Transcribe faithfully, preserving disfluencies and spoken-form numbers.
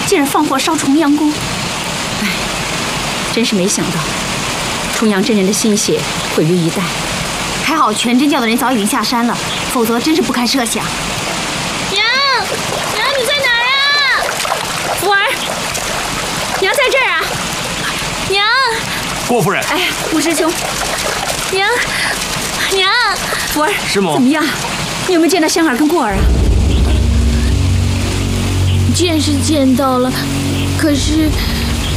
竟然放火烧重阳宫。哎，真是没想到，重阳真人的心血毁于一旦。 还好全真教的人早已经下山了，否则真是不堪设想。 娘，娘你在哪儿啊？ 福儿，娘在这儿啊！ 娘， 郭夫人。 哎，吴师兄， 娘，娘， 福儿， 师母怎么样？你有没有见到香儿跟过儿啊？ 见是见到了，可是